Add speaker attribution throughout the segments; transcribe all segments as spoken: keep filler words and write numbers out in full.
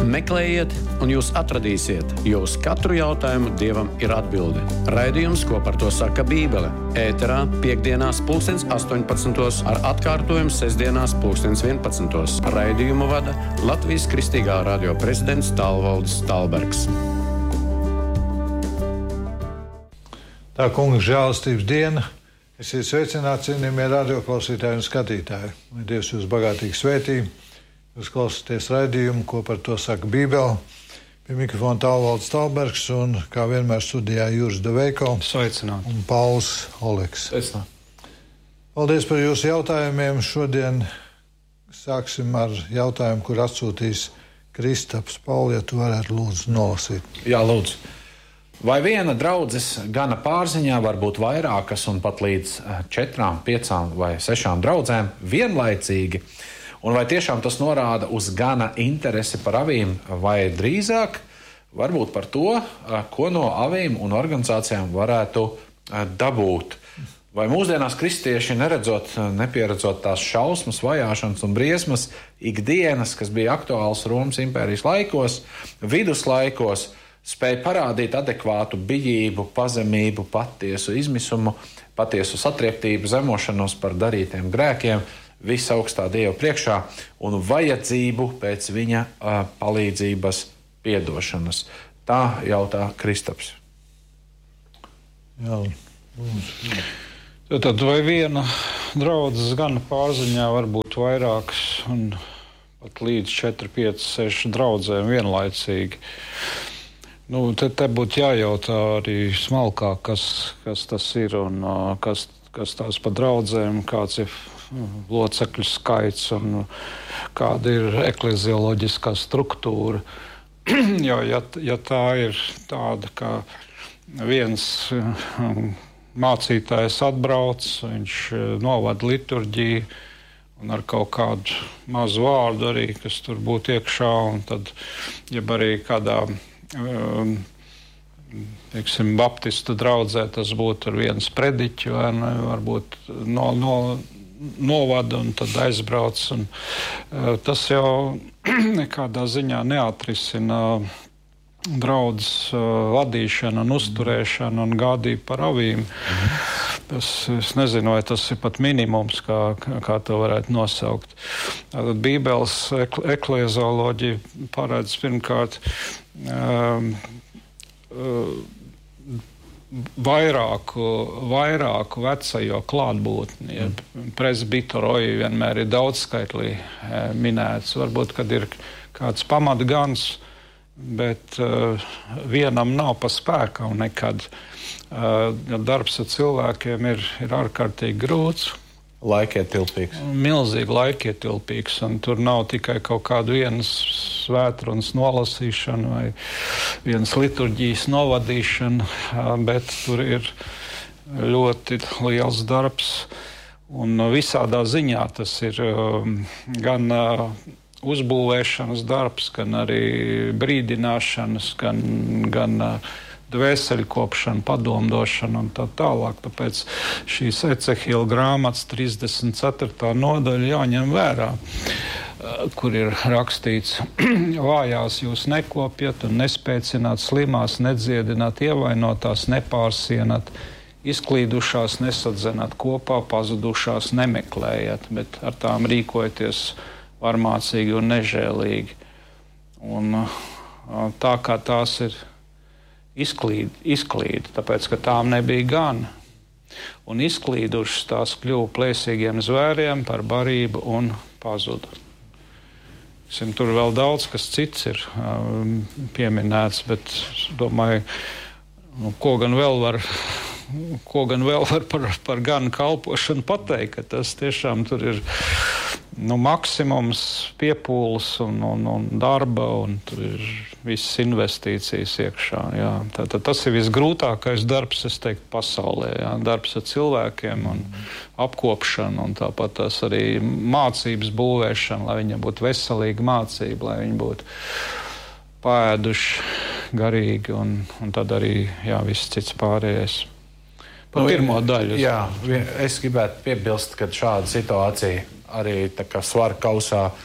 Speaker 1: Meklējiet, un jūs atradīsiet, jo uz katru jautājumu Dievam ir atbilde. Raidījums, ko par to saka Bībele. Ēterā piekdienās pulkstens astoņpadsmitos ar atkārtojumu sestdienās pulkstens vienpadsmitos. Raidījumu vada Latvijas Kristīgā radio prezidents Tālvaldis Tālbergs.
Speaker 2: Tā kunga žēlastības diena. Esiet sveicināti, cienījamie radioklausītāji un skatītāji. Lai Dievs jūs bagātīgi svētī. Jūs klausāties raidījumu, ko par to saka Bībele. Pie mikrofona Tālvaldis Tālbergs un, kā vienmēr, studijā Juris Deveiko
Speaker 3: Sveicināt.
Speaker 2: Un Pauls Oleks.
Speaker 3: Sveicināt.
Speaker 2: Paldies par jūsu jautājumiem. Šodien sāksim ar jautājumu, kur atsūtīs Kristaps. Pauli, ja tu varētu lūdzu nolasīt.
Speaker 4: Jā, lūdzu. Vai viena draudzes gana pārziņā var būt vairākas un pat līdz četrām, piecām vai sešām draudzēm vienlaicīgi? Un vai tiešām tas norāda uz gana interesi par avīm, vai drīzāk varbūt par to, ko no avīm un organizācijām varētu dabūt? Vai mūsdienās kristieši, neredzot, nepieredzot tās šausmas, vajāšanas un briesmas ikdienas, kas bija aktuāls Romas impērijas laikos, viduslaikos, spēja parādīt adekvātu bijību, pazemību, patiesu izmisumu, patiesu satriektību, zemošanos par darītiem grēkiem, visaugstā Dieva priekšā un vajadzību pēc viņa uh, palīdzības piedošanas. Tā jautā Kristaps.
Speaker 2: Jā.
Speaker 3: Tad vai viena draudzes gana pārziņā var būt vairākas un pat līdz četri, pieci, seši draudzēm vienlaicīgi? Nu, te, te būtu jājautā arī smalkāk, kas, kas tas ir un uh, kas, kas tās pa draudzēm, kāds ir locekļu skaits un kāda ir eklezioloģiskā struktūra. jo, ja, ja tā ir tāda, ka viens mācītājs atbrauc, viņš novada liturģiju un ar kaut kādu mazu vārdu arī, kas tur būtu iekšā, un tad, ja arī kādā um, teiksim, baptistu draudzē tas būtu ar viens prediķi, vai ne, varbūt no, no novada un tad aizbrauc. Un, uh, tas jau nekādā ziņā neatrisina draudzes uh, vadīšanu un uzturēšanu un gādību par avīm. Mm. Tas, es nezinu, vai tas ir pat minimums, kā, kā to varētu nosaukt. Tātad Bībeles eklezioloģija paredz pirmkārt um, uh, Vairāku, vairāku vecajo klātbūtni. Mm. Presbiteroji vienmēr ir daudzskaitlī minēts. Varbūt, kad ir kāds pamatgans, bet uh, vienam nav pa spēkam nekad. Uh, darbs ar cilvēkiem ir, ir ārkārtīgi grūts.
Speaker 4: Laikietilpīgs.
Speaker 3: Milzīgi laikietilpīgs, un tur nav tikai kaut kādu vienas svētrunas nolasīšana vai vienas liturģijas novadīšana, bet tur ir ļoti liels darbs, un visādā ziņā tas ir gan uzbūvēšanas darbs, gan arī brīdināšanas, gan, gan dvēseļkopšana, padomdošana un tā tālāk. Tāpēc šīs Ecehila grāmatas trīsdesmit ceturtā nodaļa jāņem vērā, kur ir rakstīts: vājās jūs nekopjat un nespēcināt, slimās nedziedināt, ievainotās nepārsienat, izklīdušās nesadzenat kopā, pazudušās nemeklējat, bet ar tām rīkojaties varmācīgi un nežēlīgi. Un tā kā tās ir Izklīd, izklīd, tāpēc, ka tām nebija gana. Un izklīdušas tās kļuva plēsīgiem zvēriem par barību un pazuda. Tur vēl daudz kas cits ir um, pieminēts, bet domāju, nu, ko gan vēl var, ko gan vēl var par, par gana kalpošanu pateikt, ka tas tiešām tur ir nu, maksimums piepūles un, un, un darba, un tur ir visas investīcijas iekšā. Jā. Tātad tas ir visgrūtākais darbs, es teiktu, pasaulē. Jā. Darbs ar cilvēkiem un apkopšana, un tāpat tas arī mācības būvēšana, lai viņiem būtu veselīga mācība, lai viņi būtu paēduši garīgi, un, un tad arī jā, viss cits pārējais. Par nu, pirmo daļu.
Speaker 4: Jā, es gribētu piebilst, ka šāda situācija arī tā kā svara kausā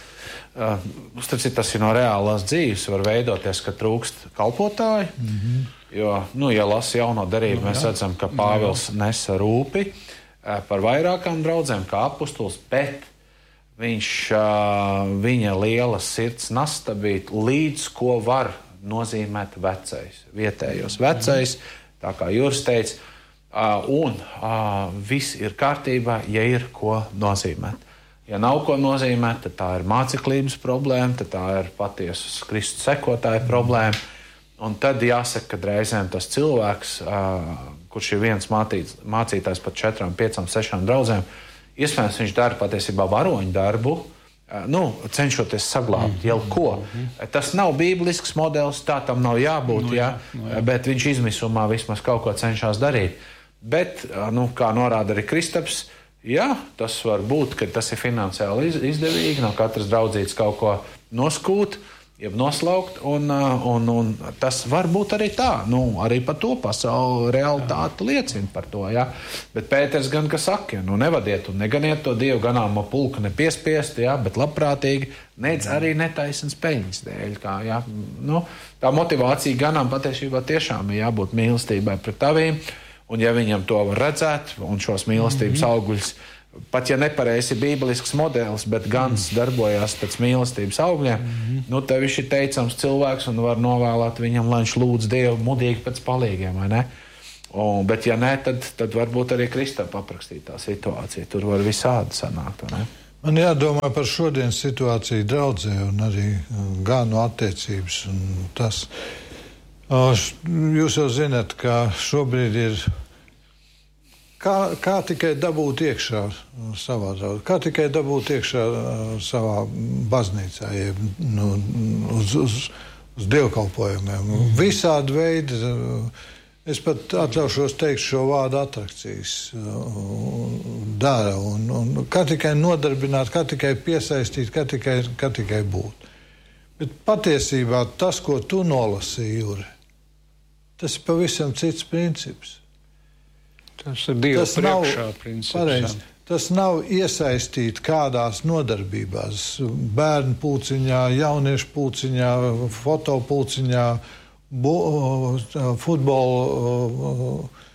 Speaker 4: Starp citu, tas ir no reālās dzīves, var veidoties, ka trūkst kalpotāji, mm-hmm. jo, nu, ja lasa jauno derību, nu, mēs redzam, ka Pāvils nesa rūpi par vairākām draudzēm kā apustulis, bet viņš, viņa liela sirds nasta bija līdz, ko var nozīmēt vecais, vietējos vecais, tā kā Juris teica, un viss ir kārtībā, ja ir ko nozīmēt. Ja nav ko nozīmēt, tad tā ir māceklības problēma, tad tā ir patiesas Kristus sekotāja problēma, un tad jāsaka, ka reizēm tas cilvēks, kurš ir viens mācīts, mācītājs pat četrām, piecām, sešām draudzēm, iespējams, viņš dara patiesībā varoņu darbu, nu, cenšoties saglābt jau ko. Tas nav bīblisks modelis, tā tam nav jābūt, nu, jā, jā, nu, jā. Bet viņš izmisumā vismaz kaut ko cenšas darīt. Bet, nu, kā norāda arī Kristaps, jā, tas var būt, ka tas ir finansiāli izdevīgi, no katras draudzītes kaut ko noskūt, jeb noslaukt, un, un, un tas var būt arī tā. Nu, arī par to pasauli realitāte liecina par to, jā. Bet Pēters gan, ka saka, ja, nu nevadiet un neganiet to Dievu ganāmo pulku nepiespiest, jā, bet labprātīgi, nedz arī netaisnas peļņas dēļ. Kā, jā. Nu, tā motivācija ganām patiesībā tiešām ir jābūt mīlestībai pret tavīm, un ja viņam to var redzēt, un šos mīlestības mm-hmm. augļus, pat ja nepareizi bībelisks modelis, bet gans mm-hmm. darbojās pēc mīlestības augļiem, mm-hmm. nu, te viņš ir teicams cilvēks un var novēlēt viņam, lai viņš lūdz Dievu mudīgi pēc palīgiem, vai ne? Un, bet ja ne, tad, tad varbūt arī Kristap aprakstīt tā situācija. Tur var visādi sanākt, vai ne?
Speaker 2: Man jādomā par šodienas situāciju draudzē un arī gānu attiecības un tas. Jūs jau zināt, ka šobrīd ir Kā, kā tikai dabūt iekšā savā draudzē, kā tikai dabūt iekšā savā baznīcā, jeb, nu, uz, uz, uz dievkalpojumiem. Mm. Visādi veidi, es pat atļaušos teikt šo vārdu atrakcijas dara, un, un kā tikai nodarbināt, kā tikai piesaistīt, kā tikai, kā tikai būt. Bet patiesībā tas, ko tu nolasīji, Juri, tas ir pavisam cits princips.
Speaker 3: Tas ir Dieva priekšā princips.
Speaker 2: Pareiz, tas nav iesaistīt kādās nodarbībās, bērnu pulciņā, jauniešu pulciņā, fotopulciņā, futbola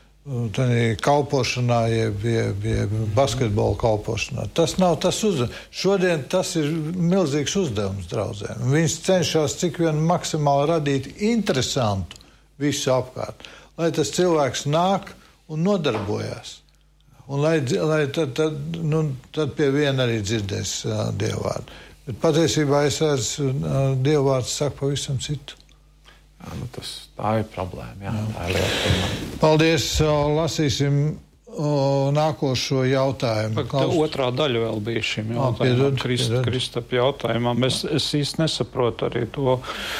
Speaker 2: kalpošanā, jeb, jeb, jeb basketbola kalpošanā. Tas nav tas uzdevums. Šodien tas ir milzīgs uzdevums draudzēm. Viņas cenšas cik vien maksimāli radīt interesantu visu apkārt, lai tas cilvēks nāk un nodarbojās. Un lai, lai tad, tad, nu, tad pie viena arī dzirdēs uh, dievvārdu. Bet patiesībā es redzu, uh, dievvārds saka pavisam citu.
Speaker 4: Jā, nu tas, tā ir problēma, jā, jā. Tā ir lieta problēma.
Speaker 2: Paldies, uh, lasīsim uh, nākošo jautājumu.
Speaker 3: Klaus... Otrā daļa vēl bija šim jautājumam, Krist, Kristapa jautājumam. Es, es īsti nesaprotu arī to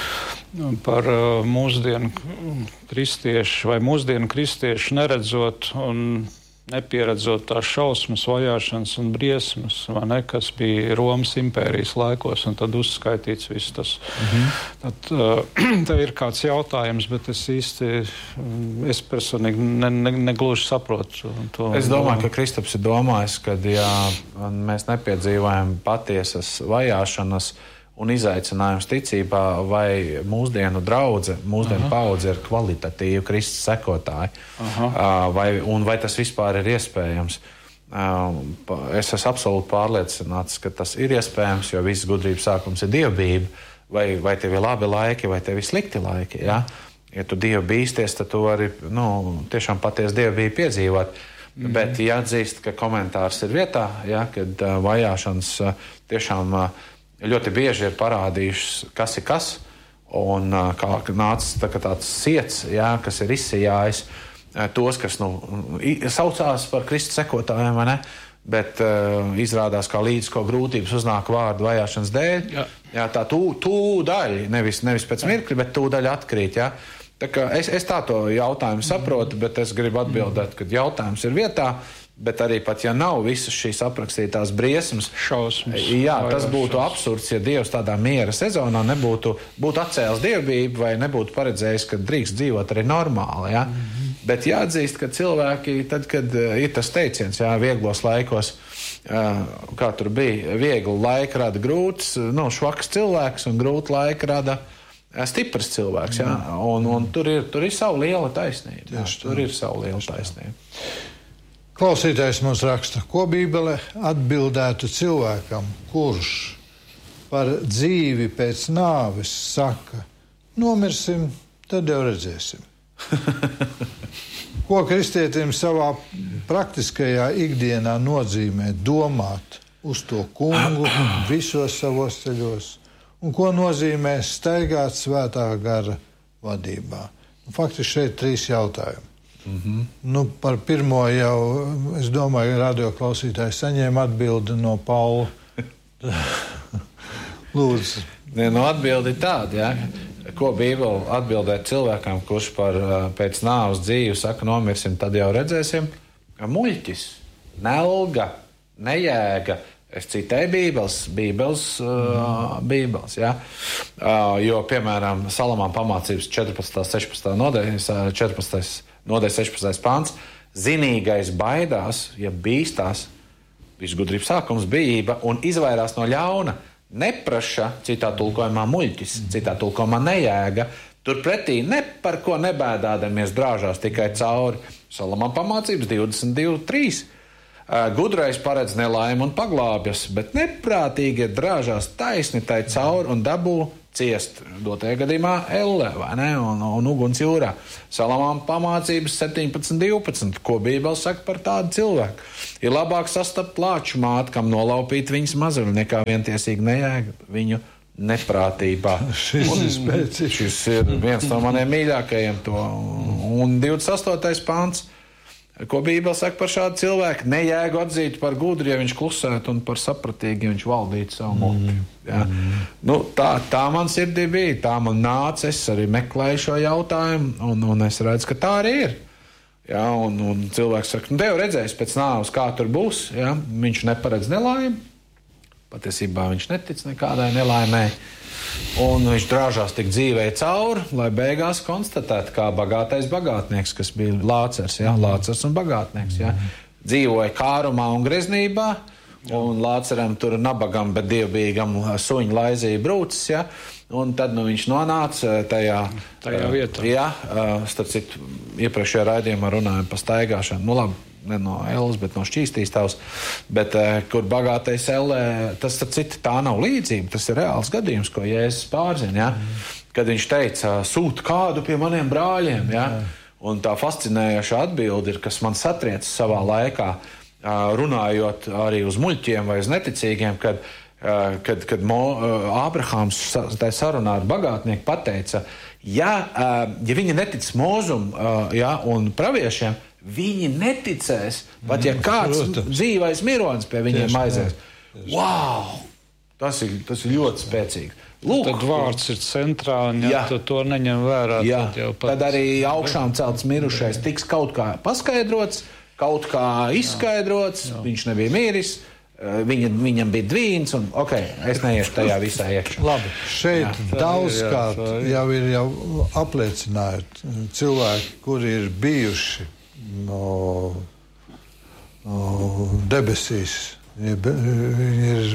Speaker 3: par uh, mūsdienu kristiešu vai mūsdienu kristiešu neredzot un nepieredzot tās šausmas, vajāšanas un briesmas, vai ne, kas bija Romas impērijas laikos, un tad uzskaitīts viss tas. Mm-hmm. Tad uh, te ir kāds jautājums, bet es īsti, es personīgi ne, ne, negluži saprotu to.
Speaker 4: Es domāju, ka Kristaps ir domājis, ka ja mēs nepiedzīvojam patiesas vajāšanas un izaicinājums ticībā, vai mūsdienu draudze, mūsdienu paudze ir kvalitatīva Kristus sekotāji, uh, vai, un vai tas vispār ir iespējams. Uh, es esmu absolūti pārliecināts, ka tas ir iespējams, jo viss gudrības sākums ir dievbijība, vai, vai tev ir labi laiki, vai tev ir slikti laiki. Ja, ja tu dievu bīsties, tad tu vari nu, tiešām patiesi dievbijību piedzīvot. Mm-hmm. Bet jāatzīst, ka komentārs ir vietā, ja, kad uh, vajāšanas uh, tiešām uh, ļoti bieži ir parādījušas, kas ir kas, un kā nācis tā, tāds siets, jā, kas ir izsijājis tos, kas nu, saucās par Kristus sekotājiem, vai ne, bet uh, izrādās, kā līdz ko grūtības uznāk vārdu vajāšanas dēļ. Jā. Jā, tā tū, tūdaļ, nevis, nevis pēc mirkļa, bet tūdaļ atkrīt. Jā. Tā kā es, es tā to jautājumu saprotu, bet es gribu atbildēt, ka jautājums ir vietā. Bet arī pat, ja nav visas šīs aprakstītās briesmas,
Speaker 3: šausmas,
Speaker 4: jā, tas būtu absurds, ja Dievs tādā miera sezonā nebūtu būtu atcēlis dievbijību vai nebūtu paredzējis, ka drīkst dzīvot arī normāli. Ja? Mm-hmm. Bet jāatzīst, ka cilvēki, tad, kad ir tas teiciens, jā, vieglos laikos kā tur bija, viegli laika rada grūts, nu, švaks cilvēks un grūti laika rada stiprs cilvēks. Jā? Un, un tur, ir, tur ir savu liela taisnība. Jā, tur ir savu liela taisnība.
Speaker 2: Klausītājs mums raksta, ko Bībele atbildētu cilvēkam, kurš par dzīvi pēc nāves saka, nomirsim, tad jau redzēsim. Ko kristietim savā praktiskajā ikdienā nozīmē domāt uz to kungu visos savos ceļos, un ko nozīmē staigāt svētā gara vadībā. Faktiski šeit trīs jautājumi. Mm-hmm. Nu, par pirmo jau, es domāju, radioklausītājs saņēma atbildi no Paula. Lūdzu.
Speaker 4: Ja, no atbildi tāda, ja? Ko Bībele atbildēt cilvēkam, kurš par pēc nāves dzīvi saka, nomirsim, tad jau redzēsim, ka muļķis, nelga, nejēga. Es citēju Bībeles, Bībeles, uh, Bībeles, ja? uh, jo, piemēram, Salamāna pamācības četrpadsmitā, sešpadsmitā nodaļas, četrpadsmitais nodaļas sešpadsmitais pants, zinīgais baidās, ja bīstās, visgudrības sākums bijība un izvairās no ļauna, nepraša, citā tulkojumā muļķis, citā tulkojumā nejēga, turpretī ne par ko nebēdādamies drāžās tikai cauri. Salamāna pamācības divdesmit divi trīs. Gudrais paredz nelaimi un paglābjas, bet neprātīgi ir drāžās taisni tai cauri un dabū ciest, dotajā gadījumā elle, vai ne, un, un uguns jūrā. Salamāna pamācības septiņpadsmit divpadsmit, ko Bībele saka par tādu cilvēku. Ir labāk sastapt plāču māti, kam nolaupīt viņas mazuļu, nekā vientiesīgi nejēga viņu neprātībā.
Speaker 2: Šis ir spēcīgs.
Speaker 4: Šis ir viens no maniem mīļākajiem to. Un divdesmit astotais pāns. Ko Bībele saka par šādu cilvēku? Nejēgu atzīt par gudru, ja viņš klusētu, un par sapratīgu, ja viņš valdītu savu muti. Mm. Ja? Mm. Nu, tā, tā man sirdī bija, tā man nāca, es arī meklēju šo jautājumu, un, un es redzu, ka tā arī ir. Ja? Un, un cilvēks saka, nu, Dievu redzēs pēc nāves, kā tur būs. Ja? Viņš neparedz nelaimi, patiesībā viņš netic nekādai nelaimē. Un viņš drāžās tik dzīvē cauri, lai beigās konstatētu, kā bagātais bagātnieks, kas bija Lācers, ja? Lācers un bagātnieks. Ja? Dzīvoja kārumā un greznībā, un Lāceram tur nabagam, bet dievbijīgam suņu laizīja brūcis, ja? Un tad nu, viņš nonāca tajā,
Speaker 3: tajā vietā.
Speaker 4: Ja, starp citu, iepriekšējā raidījumā runājam par staigāšanu. Nu labi, ne no Elles, bet no Šķīstīstavas, bet kur bagātais Elle, tas starp citu tā nav līdzība, tas ir reāls gadījums, ko Jēzus pārzina, ja? Mm. Kad viņš teica, sūt kādu pie maniem brāļiem, ja? Mm. Un tā fascinējoša atbilde ir, kas man satriec savā laikā, runājot arī uz muļķiem vai uz neticīgiem, kad, kad, kad Mo, Ābrahāms tajā sarunā ar bagātnieku pateica, ja, ja viņi netic Mozum ja, un praviešiem, viņi neticēs, pat ja kāds Protams. dzīvais mironis pie viņiem Tieši, aizies. Wow! Tas ir, tas ir ļoti spēcīgi. Lūk,
Speaker 3: tad vārds ir centrā, un ja tu to neņem vērā,
Speaker 4: jā,
Speaker 3: tad jau pat...
Speaker 4: Tad arī augšām celts mirušais tiks kaut kā paskaidrots, kaut kā izskaidrots, jā. Viņš nebija miris, viņa, viņam bija dvīns, un ok, es neiešu tajā visā iekšā.
Speaker 2: Labi, šeit daudzkārt jau ir jau apliecināti cilvēki, kuri ir bijuši no, no debesīs. Viņi ir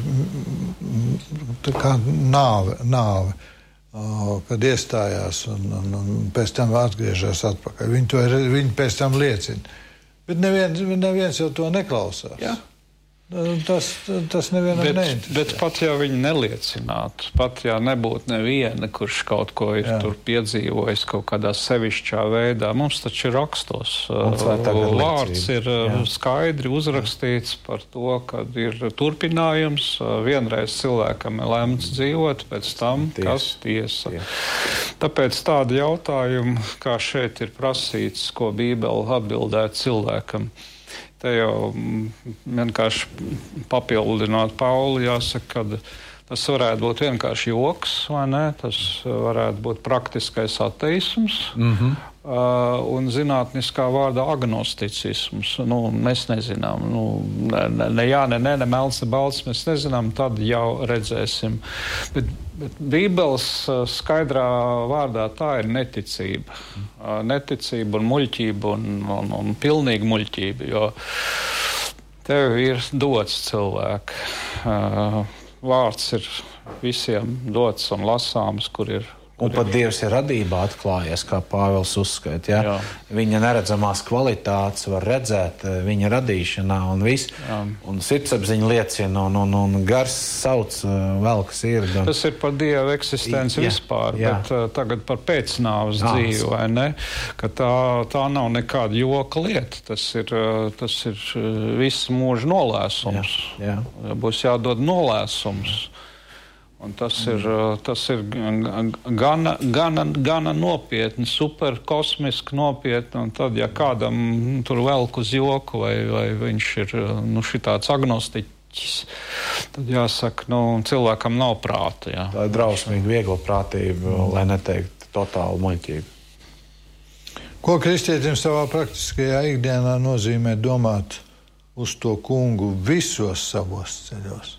Speaker 2: tā kā nāve, nāve kad iestājās un, un, un pēc tam atgriežas atpakaļ. Viņi, to, viņi pēc tam liecina. Bet neviens, neviens jau to neklausās.
Speaker 4: Jā.
Speaker 2: Tas, tas nevienam
Speaker 3: bet,
Speaker 2: neinteresē.
Speaker 3: Bet pat ja viņi neliecinātu, pat ja nebūtu neviena, kurš kaut ko ir Jā. tur piedzīvojis kaut kādā sevišķā veidā, mums taču ir rakstos. Vārds ir Jā. skaidri uzrakstīts par to, ka ir turpinājums. Vienreiz cilvēkam ir lemts dzīvot, pēc tam tiesa. kas tiesa. tiesa. Tāpēc tādi jautājumi, kā šeit ir prasīts, ko Bībele atbildētu cilvēkam. Te jau vienkārši papildināt Pauli, jāsaka, ka tas varētu būt vienkārši joks, vai ne? Tas varētu būt praktiskais ateisms mm-hmm. uh, un zinātniskā vārdā agnosticisms. Nu, mēs nezinām. Nu, ne, ne jā, ne, ne, ne melns, ne balts, mēs nezinām, tad jau redzēsim. Bet, bet Bībeles skaidrā vārdā tā ir neticība. Uh, neticība un muļķība un, un, un pilnīga muļķība, jo Tev ir dots cilvēki. Uh, vārds ir visiem dots un lasāms, kur ir.
Speaker 4: Un pat Dievs ir radībā atklājies, kā Pāvils uzskaita. Ja? Viņa neredzamās kvalitātes var redzēt viņa radīšanā un viss. Un sirdsapziņa liecina, un, un, un gars sauc vēl, kas ir. Un...
Speaker 3: Tas ir par Dieva eksistenci jā, vispār, jā. Bet uh, tagad par pēcnāves ah, dzīvi, vai ne? Ka tā, tā nav nekāda joka lieta. Tas ir, uh, tas ir uh, viss mūža nolēsums. Jā, jā. Būs jādod nolēsums. Un tas ir, tas ir gana, gana, gana nopietni, super kosmiski nopietni. Un tad, ja kādam tur velk uz joku, vai, vai viņš ir nu, šitāds agnostiķis, tad jāsaka, nu, cilvēkam nav prāta. Jā.
Speaker 4: Tā ir drausmīgi viegla prātība, lai neteikt totāli muļķība.
Speaker 2: Ko kristietim savā praktiskajā ikdienā nozīmē domāt uz to kungu visos savos ceļos?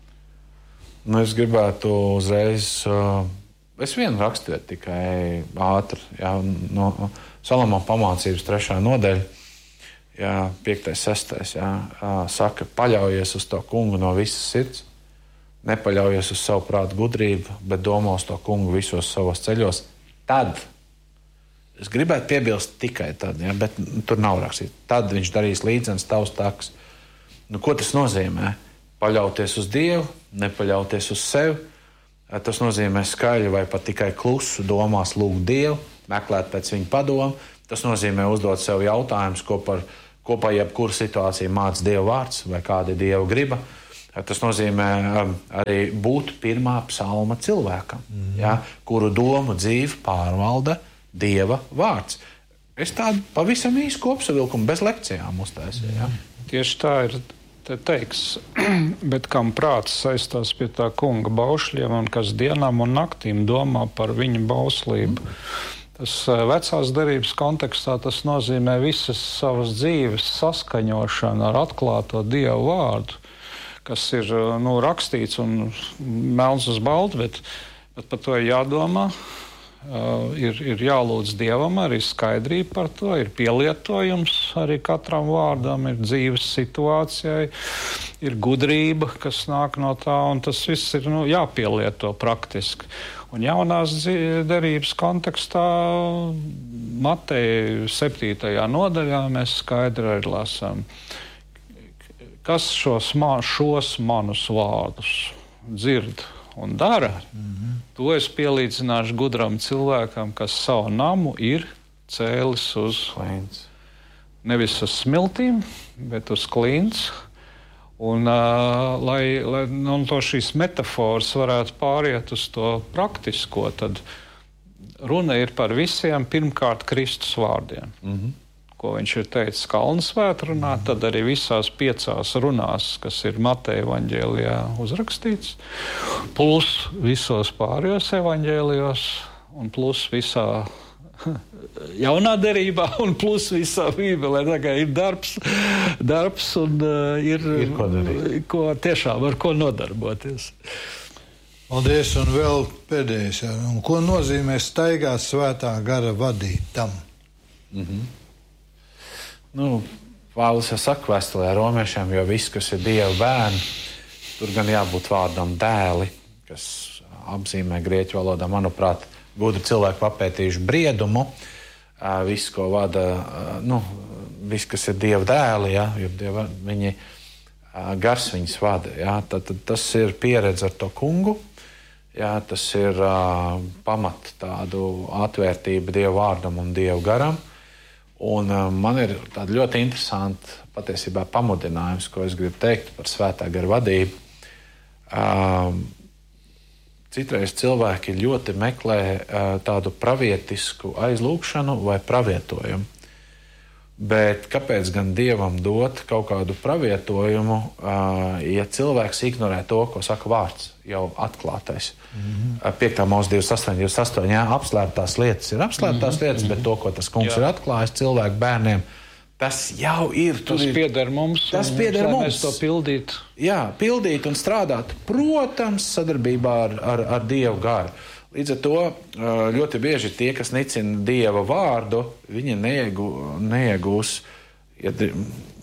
Speaker 4: Nu, es gribētu uzreiz, uh, es vienu raksturu tikai ātri, jā, no Salomona pamācības trešā nodaļa, jā, piektais, sestais, jā, saka, paļaujies uz to kungu no visas sirds, nepaļaujies uz savu prātu gudrību, bet domā uz to kungu visos savos ceļos. Tad, es gribētu piebilst tikai tad, jā, bet tur nav rakstīts, tad viņš darīs līdzenas tavs taks. Nu, ko tas nozīmē? Paļauties uz Dievu, nepaļauties uz sevi. Tas nozīmē skaļi vai pat tikai klusu domās lūgt Dievu, meklēt pēc viņa padomu. Tas nozīmē uzdot sev jautājumus, ko par, ko par jebkuru situāciju māca Dieva vārds vai kāda ir Dieva griba. Tas nozīmē um, arī būt pirmā psalma cilvēkam, mm. ja, kuru domu dzīvi pārvalda Dieva vārds. Es tādu pavisam īsu kopsavilkumu bez lekcijām uztaisīju. Ja.
Speaker 3: Tieši tā ir. Te teiks, bet kam prāts saistās pie tā kunga baušļiem un kas dienām un naktīm domā par viņa bauslību. Tas vecās derības kontekstā tas nozīmē visas savas dzīves saskaņošanu ar atklāto Dievu vārdu, kas ir nu, rakstīts un melns uz baltu, bet, bet par to ir jādomā. Uh, ir, ir jālūdz Dievam arī skaidrība par to, ir pielietojums arī katram vārdam, ir dzīves situācijai, ir gudrība, kas nāk no tā, un tas viss ir nu, jāpielieto praktiski. Un jaunās derības kontekstā Mateja septītajā nodaļā mēs skaidri arī lasām, kas šos, šos manus vārdus dzird un dara, mm-hmm. to es pielīdzināšu gudram cilvēkam, kas savu namu ir cēlis uz klints. Nevis uz smiltīm, bet uz klints. Un, uh, lai, lai nu, to šīs metafors varētu pāriet uz to praktisko, tad runa ir par visiem pirmkārt Kristus vārdiem. Mm-hmm. Ko viņš ir teicis Kalnu svētrunā, tad arī visās piecās runās, kas ir Mateja evaņģēlijā uzrakstīts, plus visos pārējos evaņģēlijos, un plus visā jaunā derībā, un plus visā Bībelē. Tagad ir darbs, darbs un uh, ir,
Speaker 4: ir ko darīt.
Speaker 3: Ko tiešām ar ko nodarboties.
Speaker 2: Paldies, un vēl pēdējais. Un ko nozīmē staigāt svētā gara vadītam?
Speaker 4: Mhm. Nu, Pāvils jau saka vēstulē romiešiem, jo viss, kas ir Dieva bērni, tur gan jābūt vārdam dēli, kas apzīmē grieķu valodā, manuprāt, gudri cilvēki papētījuši briedumu, viss, ko vada, nu, viss, kas ir Dieva dēli, ja, jo Dieva, viņi gars viņus vada, ja, tad, tad tas ir pieredze ar to kungu, ja, tas ir uh, pamat tādu atvērtību Dieva vārdam un Dieva garam. Un uh, man ir tāda ļoti interesanta patiesībā pamudinājums, ko es gribu teikt par svētā gara vadību. Uh, citreiz cilvēki ļoti meklē uh, tādu pravietisku aizlūgšanu vai pravietojumu. Bet kāpēc gan Dievam dot kaut kādu pravietojumu, uh, ja cilvēks ignorē to, ko saka vārds, jau atklātais? Mm-hmm. Uh, piektā mūsu divdesmit astoņi, divdesmit astoņi, jā, apslēptās lietas ir apslēptās mm-hmm. lietas, bet to, ko tas kungs jā. ir atklājis cilvēku bērniem, tas jau ir.
Speaker 3: Tas ir, pieder mums,
Speaker 4: tas pieder mums.
Speaker 3: Mēs to pildīt.
Speaker 4: Jā, pildīt un strādāt, protams, sadarbībā ar, ar, ar Dievu garu. Līdz ar to ļoti bieži tie, kas nicina Dieva vārdu, viņi neiegū, neiegūs, ja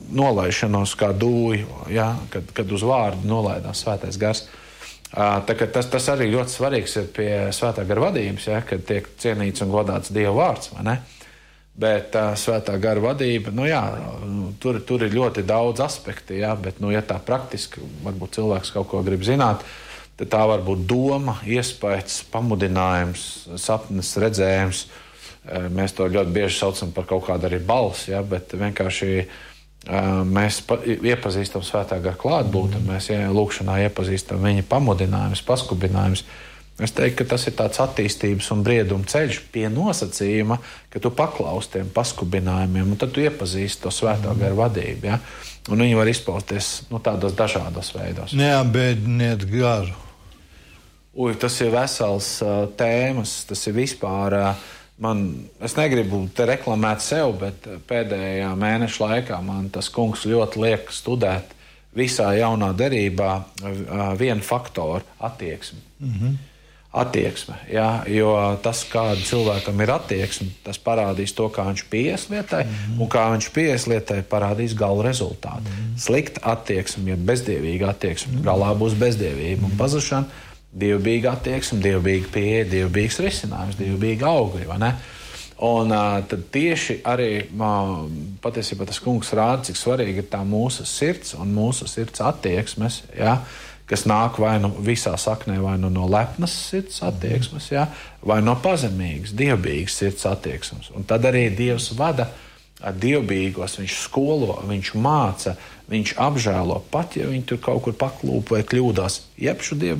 Speaker 4: nolaišanos kā dūju, ja, kad, kad uz vārdu nolaidās svētais gars. Tā, tas, tas arī ļoti svarīgs ir pie svētā gara vadības, ja, kad tiek cienīts un godāts Dieva vārds, vai ne? Bet uh, svētā gara vadība, nu jā, tur, tur ir ļoti daudz aspekti, ja, bet, nu, ja tā praktiski, varbūt cilvēks kaut ko grib zināt, tad tā var būt doma, iespējas, pamudinājums, sapnis, redzējums. Mēs to ļoti bieži saucam par kaut kādu arī balsi, ja, bet vienkārši mēs pa, iepazīstam svētā gara klātbūtni, mēs lūkšanā iepazīstam viņa pamudinājumus, paskubinājumus. Es teiktu, ka tas ir tāds attīstības un brieduma ceļš pie nosacījuma, ka tu paklausi tiem paskubinājumiem, un tad tu iepazīsti to svētā gara vadību. Ja? Un viņi var izpausties nu, tādos dažādos veidos.
Speaker 2: Neapbēdiniet garu.
Speaker 4: Uj, tas ir vesels uh, tēmas, tas ir vispār... Uh, Man, es negribu te reklamēt sev, bet pēdējā mēneša laikā man tas kungs ļoti liek studēt visā jaunā derībā vienu faktoru - attieksmi. Mm-hmm. Attieksme, jā, jo tas, kāda cilvēkam ir attieksme, tas parādīs to, kā viņš pieies lietai, mm-hmm. un kā viņš pieies lietai parādīs gala rezultātu. Mm-hmm. Slikta attieksme, ja bezdievīga attieksme, mm-hmm. galā būs bezdievība mm-hmm. un pazušana. Dievbijīga attieksme, dievbijīga pieeja, dievbijīgs risinājums, dievbijīga augļi, vai ne? Un uh, tad tieši arī uh, patiesībā tas kungs rāda, cik svarīgi ir tā mūsu sirds un mūsu sirds attieksmes, ja, kas nāk vai nu visā saknē, vai nu no lepnas sirds attieksmes, ja, vai no pazemīgas, dievbijīgas sirds attieksmes. Un tad arī Dievs vada dievbijīgos, viņš skolo, viņš māca, viņš apžēlo, pat ja viņi tur kaut kur paklūp vai kļūdās, jebšu dievu